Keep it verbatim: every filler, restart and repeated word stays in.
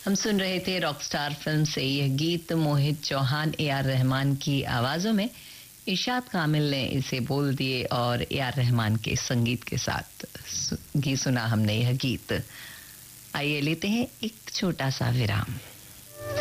हम सुन रहे थे रॉकस्टार फिल्म से यह गीत मोहित चौहान ए आर रहमान की आवाज़ों में। इरशाद कामिल ने इसे बोल दिए और ए आर रहमान के संगीत के साथ गीत सुना हमने यह गीत। आइए लेते हैं एक छोटा सा विराम।